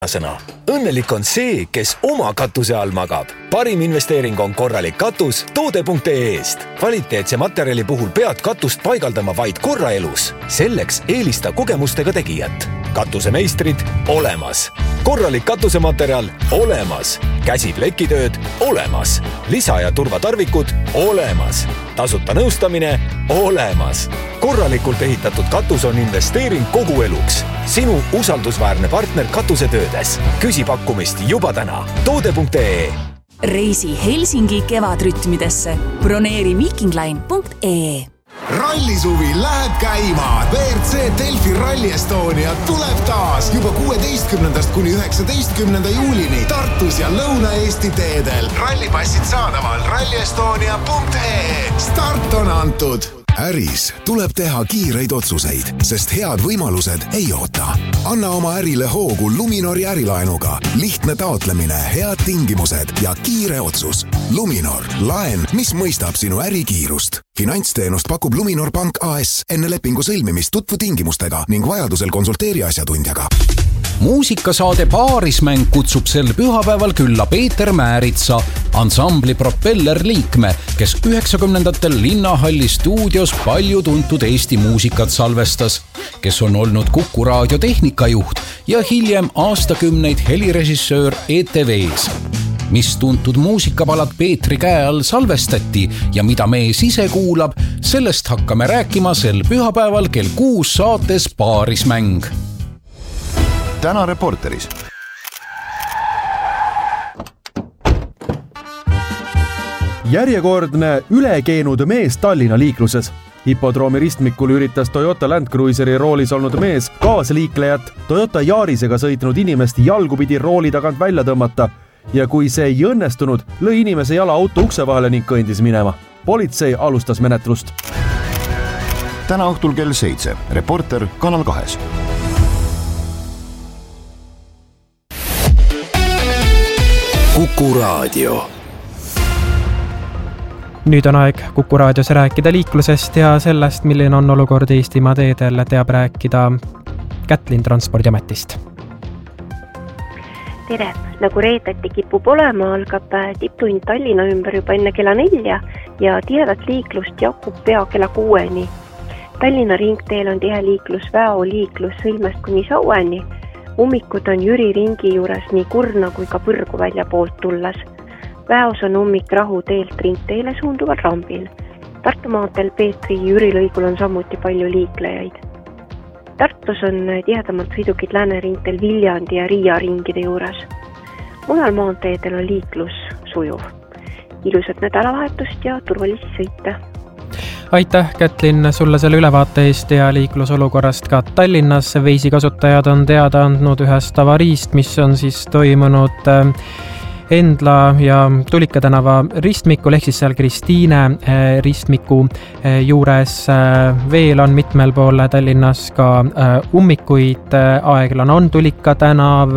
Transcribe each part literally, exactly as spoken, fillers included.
sõna. Õnnelik on see, kes oma katuse all magab. Parim investeering on korralik katus toode punkt ee-st. Kvaliteetse materjali puhul pead katust paigaldama vaid korra elus. Selleks eelista kogemustega tegijat. Katusemeistrid olemas. Korralik katusematerjal olemas. Käsiplekitööd olemas. Lisa- ja turvatarvikud olemas. Tasuta nõustamine olemas. Korralikult ehitatud katus on investeering kogu eluks. Sinu usaldusväärne partner katusetöödes. Küsi pakkumist juba täna. toode punkt ee. Reisi Helsingi kevadrütmidesse. Broneeri viikingline punkt ee. Rallisuvi läheb käima. V R C Delfi Rally Estonia tuleb taas juba kuueteistkümnendast kuni üheksateistkümnenda juulini Tartus ja Lõuna-Eesti teedel. Rallipassid saadaval ralli estonia punkt ee. Start on antud. Äris tuleb teha kiireid otsuseid, sest head võimalused ei oota. Anna oma ärile hoogu Luminori ärilaenuga. Lihtne taotlemine, head tingimused ja kiire otsus. Luminor, laen, mis mõistab sinu ärikiirust. Finantsteenust pakub Luminor Pank A S. Enne lepingu sõlmimist tutvu tingimustega ning vajadusel konsulteeri asjatundjaga. Muusikasaade Paarismäng kutsub sel pühapäeval külla Peeter Määritsa, ansambli Propeller liikme, kes üheksakümnendatel Linnahalli stuudios palju tuntud Eesti muusikat salvestas, kes on olnud Kuku raadio tehnikajuht ja hiljem aastakümneid helirežissöör E T V-s. Mis tuntud muusikapalad Peetri käe all salvestati ja mida mees ise kuulab, sellest hakkame rääkima sel pühapäeval kell kuus saates Paarismäng. Täna Reporteris. Järjekordne ülekeenud mees Tallinna liikluses. Hipodroomi ristmikul üritas Toyota Land Cruiseri roolis olnud mees kaasliiklejat Toyota Yarisega sõitnud inimest jalgupidi rooli tagant välja tõmmata ja kui see ei õnnestunud, lõi inimese jala auto ukse vahele ning kõndis minema. Politsei alustas menetlust. Täna õhtul kell seitse. Reporter Kanal kahes. Kuku raadio. Nüüd on aeg Kuku raadios rääkida liiklusest ja sellest, milline on olukord Eestimaa teedel, teab rääkida Kätlin Transpordiametist. Tere! Nagu reedeti kipub olema, algab tipptund Tallinna ümber juba enne kella nelja ja tihedat liiklust jakub pea kella kuueni. Tallinna ringteel on tihe liiklus Väo liiklus Sõlmest kuni Saueni. Ummikud on Jüri ringi juures nii Kurna kui ka Põrgu välja poolt tulles. Väos on ummik Rahu teelt ringteele suunduval rambil. Tartu maanteel Peetri Jüri lõigul on samuti palju liiklejaid. Tartus on tihedamalt sõidukid Lääne ringteel Viljandi ja Riia ringide juures. Mujal maanteedel on liiklus sujuv. Ilusat nädalavahetust ja turvalisi sõite. Aitäh, Kätlin, sulle selle ülevaate eest ja liiklusolukorrast ka Tallinnas. Veisikasutajad on teada andnud ühest avariist, mis on siis toimunud Endla ja Tulika tänava ristmikul, ehk siis seal Kristiine ristmiku juures. Veel on mitmel pool Tallinnas ka ummikuid. Aeglane on Tulika tänav,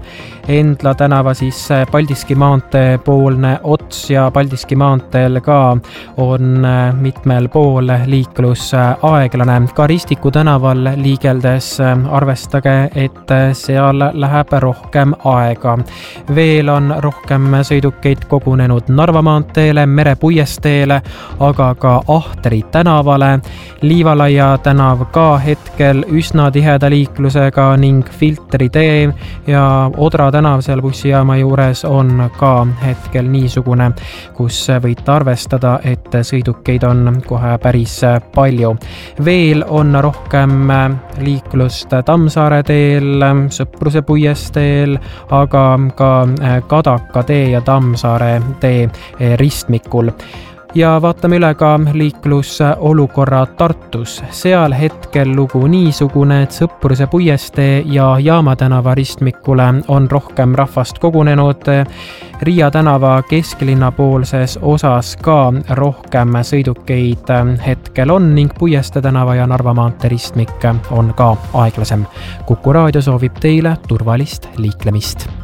Endla tänava siis Paldiski maantee poolne ots ja Paldiski maanteel ka on mitmel pool liiklus aeglane. Ka Ristiku tänaval liigeldes arvestage, et seal läheb rohkem aega. Veel on rohkem rohkem sõidukeid kogunenud Narva maanteele, Merepuiesteele, aga ka Ahtri tänavale. Liivalaia tänav ka hetkel üsna tiheda liiklusega ning Filtri tee ja Odra tänav seal bussijaama juures on ka hetkel niisugune, kus võite arvestada, et sõidukeid on kohe päris palju. Veel on rohkem liiklust Tammsaare teel, Sõpruse puiesteel, aga ka Kadak ka tee ja Tammsaare tee ristmikul. Ja vaatame üle ka liiklusolukorra Tartus. Seal hetkel lugu niisugune, et Sõpruse puiestee ja Jaama tänava ristmikule on rohkem rahvast kogunenud. Riia tänava kesklinna poolses osas ka rohkem sõidukeid hetkel on ning Puieste tänava ja Narva maantee ristmik on ka aeglasem. Kuku raadio soovib teile turvalist liiklemist.